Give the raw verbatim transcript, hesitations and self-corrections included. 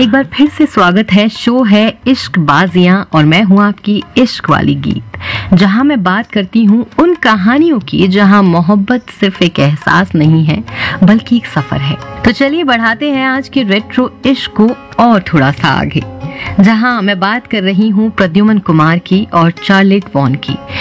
एक बार फिर से स्वागत है। शो है इश्क बाजियां और मैं हूं आपकी इश्क वाली गीत, जहां मैं बात करती हूं उन कहानियों की जहां मोहब्बत सिर्फ एक एहसास नहीं है बल्कि एक सफर है। तो चलिए बढ़ाते हैं आज के रेट्रो इश्क को और थोड़ा सा आगे, जहां मैं बात कर रही हूं प्रद्युमन कुमार की और चार्लेट वॉन की।